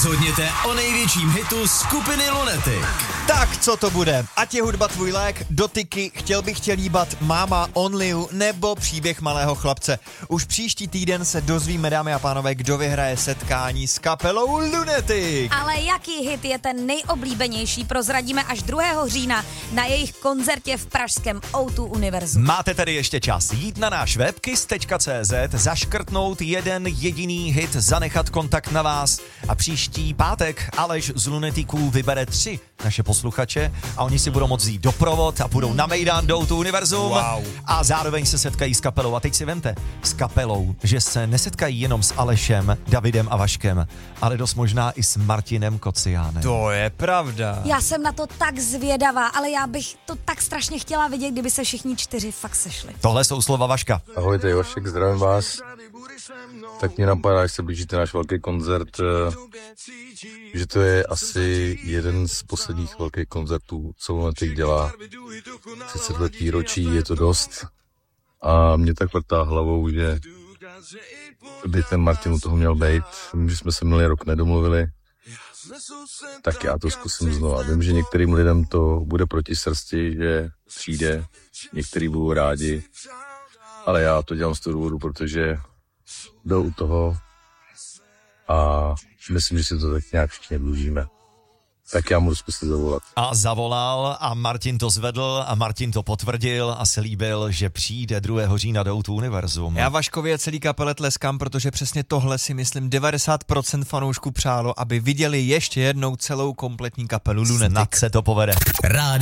Rozhodněte o největším hitu skupiny Lunatic. Tak, co to bude? Ať je hudba tvůj lék, dotyky, chtěl bych tě líbat, máma, Only You, nebo příběh malého chlapce. Už příští týden se dozvíme, dámy a pánové, kdo vyhraje setkání s kapelou Lunatic. Ale jaký hit je ten nejoblíbenější, prozradíme až 2. října na jejich koncertě v pražském O2 Univerzu. Máte tady ještě čas jít na náš web kiss.cz, zaškrtnout jeden jediný hit, zanechat kontakt na vás a příští pátek Aleš z Lunaticů vybere 3 naše posluchače a oni si budou moct jít doprovod a půjdou na Mejdan do O2 Univerzum a zároveň se setkají s kapelou. A teď si vemte, s kapelou, že se nesetkají jenom s Alešem, Davidem a Vaškem, ale dost možná i s Martinem Kociánem. To je pravda. Já jsem na to tak zvědavá, ale já bych to tak strašně chtěla vidět, kdyby se všichni 4 fakt sešli. Tohle jsou slova Vaška. Ahoj, tady Vašek, zdravím vás. Tak mě napadá, až se blížíte náš velký koncert, že to je asi jeden z posledních velkých koncertů, co Lunatic dělá. 30 let výročí, je to dost. A mě tak vrtá hlavou, že by ten Martin u toho měl být. Vím, že jsme se minulý rok nedomluvili, tak já to zkusím znova. Vím, že některým lidem to bude proti srsti, že přijde, některý budou rádi, ale já to dělám z toho důvodu, protože jdou u toho a myslím, že si to tak nějak všichni dlužíme. Tak já mu zkusit zavolat. A zavolal a Martin to zvedl a Martin to potvrdil a slíbil, že přijde 2. října do O2 Univerzum. Já Vaškovi a celý kapele tleskám, protože přesně tohle si myslím 90% fanoušků přálo, aby viděli ještě jednou celou kompletní kapelu Lunatic. Snad se to povede.